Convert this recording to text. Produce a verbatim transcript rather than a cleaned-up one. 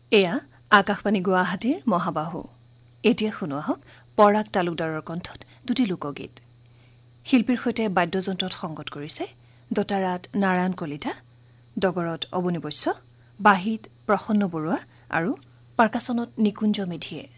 এয়া আকাশবাণী গুৱাহাটীৰ মহাবাহু। এতিয়া শুনো আহক পৰাগ তালুকদাৰৰ কণ্ঠত দুটি লোকগীত। শিল্পীৰ সৈতে বাদ্যযন্ত্ৰত সংগত কৰিছে দতাৰাত নাৰায়ণ কলিতা, ডগৰত অৱনী বৈশ্য, বাঁহীত প্ৰসন্ন বৰুৱা আৰু পাৰ্কাছনত নিকুঞ্জ মেধিয়ে।